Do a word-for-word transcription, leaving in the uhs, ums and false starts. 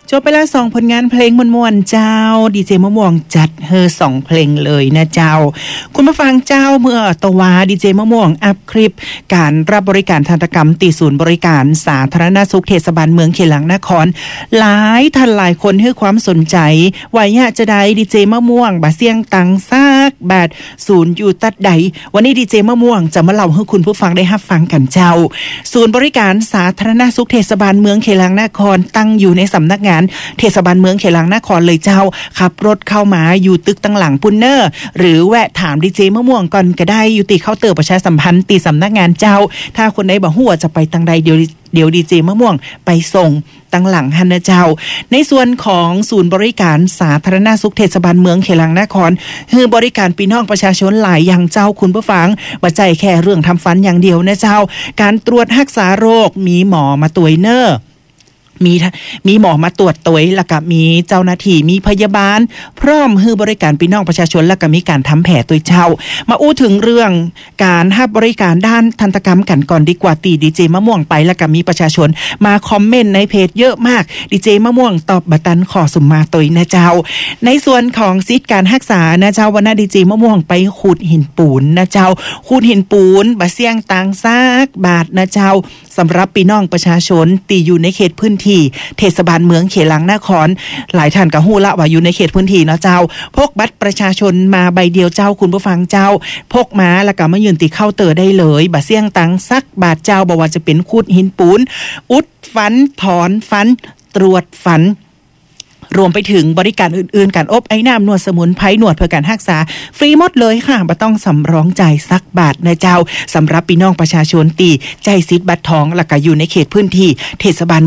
จบไปแล้วสองผลงานเพลงม่วนๆเจ้าดีเจมะม่วงจัดเฮอสองเพลงเลยนะเจ้าคุณผู้ฟังเจ้าเมื่อตะวาดีเจมะม่วงอัพคลิปการรับบริการทันตกรรมตีศูนย์บริการสาธารณสุขเทศบาลเมืองเขลังนครหลายท่านหลายคนให้ความสนใจว่าอยากจะได้ดีเจมะม่วงบาเสียงตังซากบาดศูนย์อยู่ตัดใดวันนี้ดีเจมะม่วงจะมาเล่าให้คุณผู้ฟังได้รับฟังกันเจ้าศูนย์บริการสาธารณสุขเทศบาลเมืองเขลังนครตั้งอยู่ในสำนักงานเทศบาลเมืองเขลังนครเลยเจ้าขับรถเข้ามาอยู่ตึกตั้งหลังปุนเนอร์หรือแวะถามดีเจมะม่วงก่อนก็ได้อยู่ตีเคาน์เตอร์ประชาสัมพันธ์ตีสำนักงานเจ้าถ้าคนใดบ่ฮู้ว่าจะไปทางใดเดี๋ยวเดี๋ยวดีเจมะม่วงไปส่งตั้งหลังหันนะเจ้าในส่วนของศูนย์บริการสาธารณสุขเทศบาลเมืองเขลังนครคือบริการพี่น้องประชาชนหลายอย่างเจ้าคุณผู้ฟังบ่ใจแค่เรื่องทำฟันอย่างเดียวนะเจ้าการตรวจรักษาโรคมีหมอมาตรวจเนอร์มีมีหมอมาตรวจตัวแล้วก็มีเจ้าหน้าที่มีพยาบาลพร้อมให้บริการพี่น้องประชาชนแล้วก็มีการทำแผลตัวเจ้ามาอู้ถึงเรื่องการให้บริการด้านทันตกรรมกันก่อนดีกว่าตีดีเจมะม่วงไปแล้วก็มีประชาชนมาคอมเมนต์ในเพจเยอะมากดีเจมะม่วงตอบบัตันขอสุมมาตัวนะเจ้าในส่วนของซิทการรักษานะเจ้าวันนั้นดีเจมะม่วงไปขูดหินปูนนะเจ้าขูดหินปูนบะเสี่ยงต่างซากบาทนะเจ้าสำหรับพี่น้องประชาชนตีอยู่ในเขตพื้นที่เทศบาลเมืองเขลังนครหลายท่านก็ฮู้ละว่าอยู่ในเขตพื้นที่เนาะเจ้าพกบัตรประชาชนมาใบเดียวเจ้าคุณผู้ฟังเจ้าพกมาแล้วก็มายืนติเคาน์เตอร์ได้เลยบ่เสี่ยงตังซักบาทเจ้าบ่ว่าจะเป็นขูดหินปูนอุดฟันถอนฟันตรวจฟันรวมไปถึงบริการอื่นๆการอบไอ้น้ำนวดสมุนไพรนวดเพื่อการรักษาฟรีหมดเลยค่ะบ่ต้องสำรองจ่ายสักบาทนะเจ้าสำหรับพี่น้องประชาชนตีใจซิดบัตรทองแล้วก็อยู่ในเขตพื้นที่เทศบาล